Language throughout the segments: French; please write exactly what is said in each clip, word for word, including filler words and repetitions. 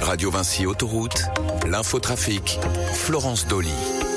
Radio Vinci Autoroute, l'infotrafic, Florence Dolly.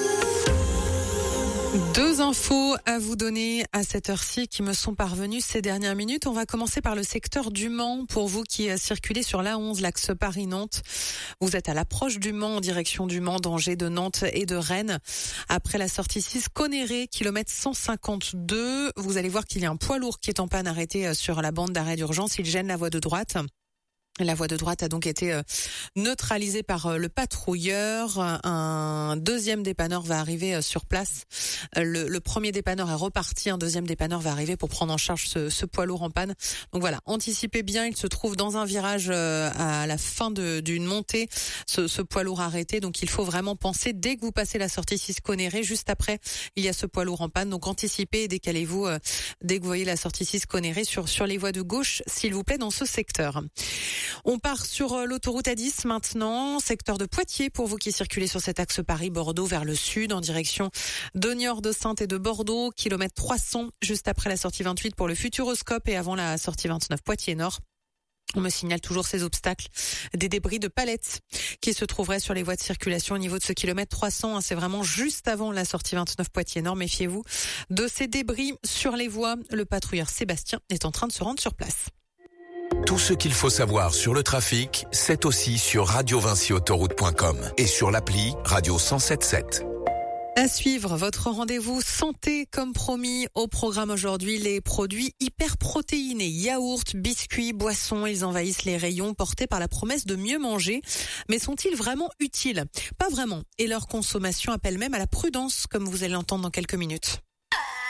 Deux infos à vous donner à cette heure-ci qui me sont parvenues ces dernières minutes. On va commencer par le secteur du Mans. Pour vous qui circulez sur l'A onze, l'axe Paris-Nantes, vous êtes à l'approche du Mans en direction du Mans, d'Angers, de Nantes et de Rennes. Après la sortie six, Conneré, kilomètre cent cinquante-deux, vous allez voir qu'il y a un poids lourd qui est en panne arrêté sur la bande d'arrêt d'urgence. Il gêne la voie de droite. La voie de droite a donc été euh, neutralisée par euh, le patrouilleur. Un deuxième dépanneur va arriver euh, sur place. Euh, le, le premier dépanneur est reparti. Un deuxième dépanneur va arriver pour prendre en charge ce, ce poids lourd en panne. Donc voilà, anticipez bien. Il se trouve dans un virage euh, à la fin de, d'une montée, ce, ce poids lourd arrêté. Donc il faut vraiment penser, dès que vous passez la sortie six Conneré, juste après, il y a ce poids lourd en panne. Donc anticipez et décalez-vous euh, dès que vous voyez la sortie six Conneré sur, sur les voies de gauche, s'il vous plaît, dans ce secteur. On part sur l'autoroute A dix maintenant, secteur de Poitiers pour vous qui circulez sur cet axe Paris-Bordeaux vers le sud en direction de Niort, de Saintes et de Bordeaux, kilomètre trois cents juste après la sortie vingt-huit pour le Futuroscope et avant la sortie vingt-neuf Poitiers-Nord. On me signale toujours ces obstacles, des débris de palettes qui se trouveraient sur les voies de circulation au niveau de ce kilomètre trois cents. Hein, c'est vraiment juste avant la sortie vingt-neuf Poitiers-Nord. Méfiez-vous de ces débris sur les voies. Le patrouilleur Sébastien est en train de se rendre sur place. Tout ce qu'il faut savoir sur le trafic, c'est aussi sur radio vinci autoroute point com et sur l'appli Radio cent sept sept. À suivre, votre rendez-vous santé comme promis. Au programme aujourd'hui, les produits hyper protéinés, yaourts, biscuits, boissons, ils envahissent les rayons portés par la promesse de mieux manger. Mais sont-ils vraiment utiles ? Pas vraiment. Et leur consommation appelle même à la prudence, comme vous allez l'entendre dans quelques minutes.